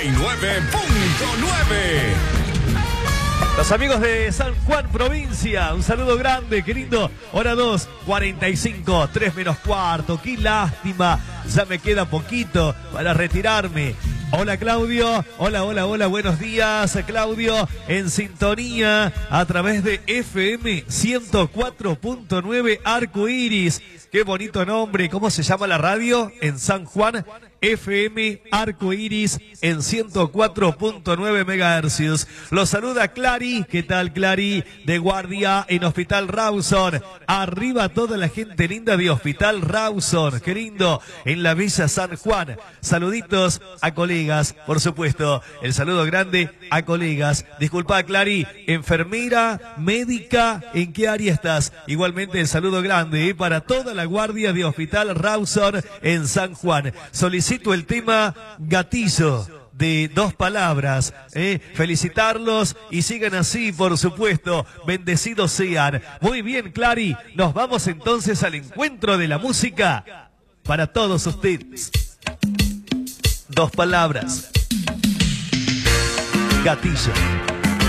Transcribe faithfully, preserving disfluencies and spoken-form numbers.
y nueve punto nueve. Los amigos de San Juan, provincia, un saludo grande, qué lindo. Hora dos, cuarenta y cinco, tres menos cuarto. Qué lástima, ya me queda poquito para retirarme. Hola Claudio, hola, hola, hola, buenos días Claudio, en sintonía a través de F M ciento cuatro punto nueve Arco Iris. Qué bonito nombre, ¿cómo se llama la radio? En San Juan, F M Arco Iris en ciento cuatro punto nueve megahercios. Los saluda Clary, ¿qué tal Clary? De guardia en Hospital Rawson. Arriba toda la gente linda de Hospital Rawson, qué lindo, en la Villa San Juan. Saluditos a colegas, por supuesto, el saludo grande a colegas. Disculpa Clary, enfermera, médica, ¿en qué área estás? Igualmente el saludo grande ¿eh? para toda la guardia de Hospital Rawson en San Juan. Solicito el tema Gatillo, de dos palabras, ¿eh? Felicitarlos y sigan así, por supuesto, bendecidos sean. Muy bien, Clary, nos vamos entonces al encuentro de la música para todos ustedes. Dos palabras. Gatillo.